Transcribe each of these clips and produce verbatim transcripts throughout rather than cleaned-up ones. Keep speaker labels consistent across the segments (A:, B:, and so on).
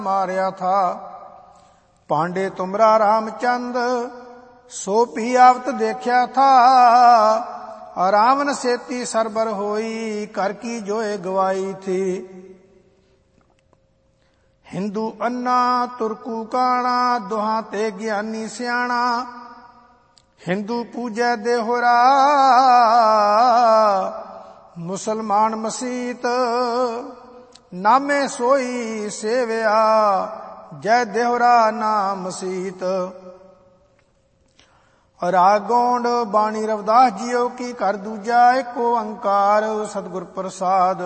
A: मार्या था। पांडे तुमरा रामचंद सो पी आवत देखा था। रावण सेती सरबर होई कर की जोए गवाई थी। हिंदू अन्ना तुर्कू काणा दुहा ते ज्ञानी सियाणा। हिंदू पूजै देहोरा मुसलमान मसीत। नामे सोई सेवया जय देहोरा नाम मसीत। राग गौंड बाणी रविदास जियो की कर दूजा एको अंकार सतगुर प्रसाद।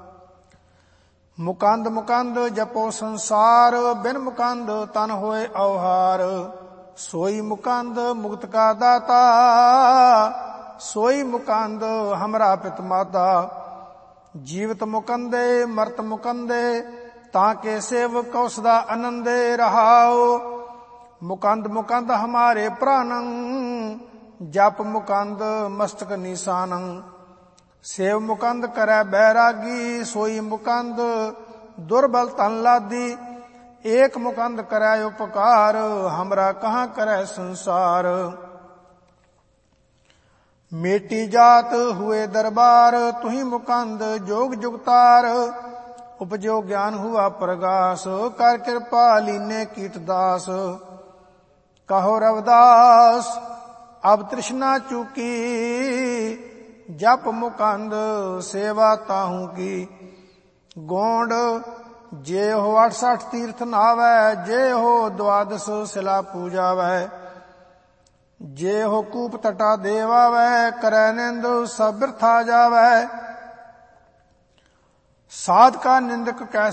A: मुकंद मुकंद जपो संसार बिन मुकंद तन होए अवहार। सोई मुकंद मुक्त का दाता सोई मुकंद हमरा पित माता। जीवत मुकंदे मरत मुकंदे ताके सेवक उसदा आनंदे रहाओ। मुकंद मुकंद हमारे प्राणं जप मुकंद मस्तक निशानं। सेव मुकंद करे बैरागी सोई मुकंद दुर्बल तन लादी। एक मुकंद करे उपकार हमरा कहाँ करे संसार। मेटी जात हुए दरबार तुही मुकंद जोग जुगतार। उपजो ज्ञान हुआ प्रगास कर कृपा लीने कीटदास। कहो रविदास अब तृष्णा चूकी जप मुकंद सेवा ताहू की। गोंड जे हो अड़सठ तीर्थ नावै जे हो द्वादश शिला पूजावै। जे हो कूप तटा देवावै करै निंद सब बिरथा जावै। साध का निंदक कै